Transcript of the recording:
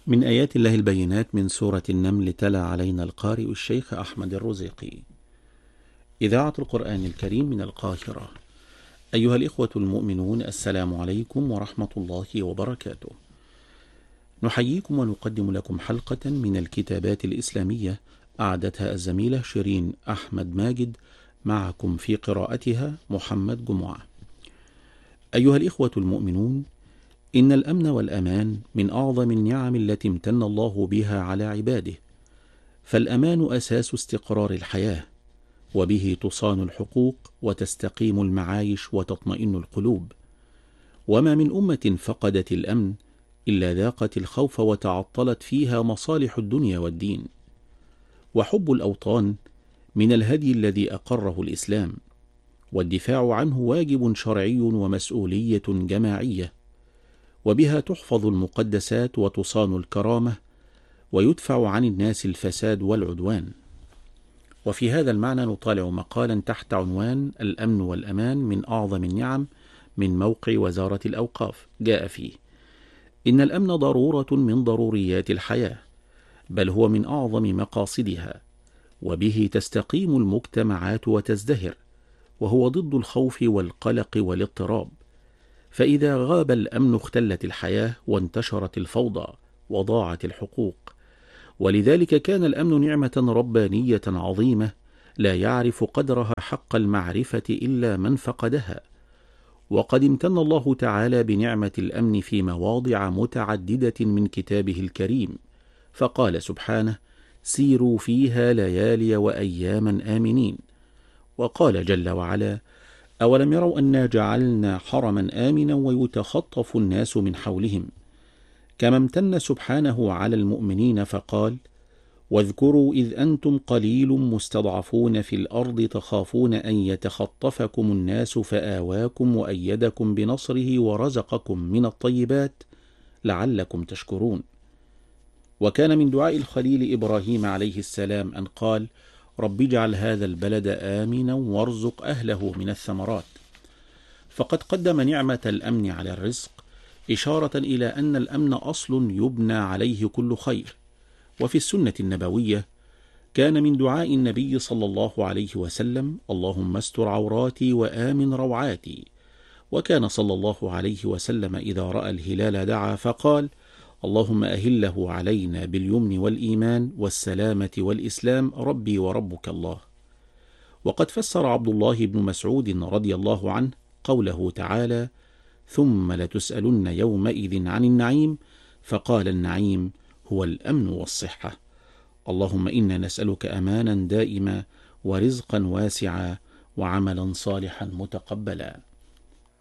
من آيات الله البينات من سورة النمل تلا علينا القارئ الشيخ أحمد الرزيقي. إذاعة القرآن الكريم من القاهرة. أيها الإخوة المؤمنون، السلام عليكم ورحمة الله وبركاته. نحييكم ونقدم لكم حلقة من الكتابات الإسلامية أعدتها الزميلة شيرين أحمد ماجد، معكم في قراءتها محمد جمعة. أيها الإخوة المؤمنون، إن الأمن والأمان من أعظم النعم التي امتن الله بها على عباده، فالأمان أساس استقرار الحياة، وبه تصان الحقوق وتستقيم المعايش وتطمئن القلوب. وما من أمة فقدت الأمن إلا ذاقت الخوف وتعطلت فيها مصالح الدنيا والدين. وحب الأوطان من الهدي الذي أقره الإسلام، والدفاع عنه واجب شرعي ومسؤولية جماعية، وبها تحفظ المقدسات وتصان الكرامة، ويدفع عن الناس الفساد والعدوان. وفي هذا المعنى نطالع مقالا تحت عنوان الأمن والأمان من أعظم النعم من موقع وزارة الأوقاف، جاء فيه: إن الأمن ضرورة من ضروريات الحياة، بل هو من أعظم مقاصدها، وبه تستقيم المجتمعات وتزدهر، وهو ضد الخوف والقلق والاضطراب. فإذا غاب الأمن اختلت الحياة وانتشرت الفوضى وضاعت الحقوق. ولذلك كان الأمن نعمة ربانية عظيمة لا يعرف قدرها حق المعرفة إلا من فقدها. وقد امتن الله تعالى بنعمة الأمن في مواضع متعددة من كتابه الكريم، فقال سبحانه: سيروا فيها ليالي وأياما آمنين. وقال جل وعلا: أولم يروا أنا جعلنا حرما آمنا ويتخطف الناس من حولهم. كما امتن سبحانه على المؤمنين فقال: واذكروا إذ أنتم قليل مستضعفون في الأرض تخافون أن يتخطفكم الناس فآواكم وأيدكم بنصره ورزقكم من الطيبات لعلكم تشكرون. وكان من دعاء الخليل إبراهيم عليه السلام أن قال: رب اجعل هذا البلد آمنا وارزق أهله من الثمرات. فقد قدم نعمة الأمن على الرزق، إشارة إلى أن الأمن أصل يبنى عليه كل خير. وفي السنة النبوية كان من دعاء النبي صلى الله عليه وسلم: اللهم استر عوراتي وآمن روعاتي. وكان صلى الله عليه وسلم إذا رأى الهلال دعا فقال: اللهم أهله علينا باليمن والإيمان والسلامة والإسلام ربي وربك الله. وقد فسر عبد الله بن مسعود رضي الله عنه قوله تعالى: ثم لتسألن يومئذ عن النعيم، فقال: النعيم هو الأمن والصحة. اللهم إنا نسألك أمانا دائما ورزقا واسعا وعملا صالحا متقبلا.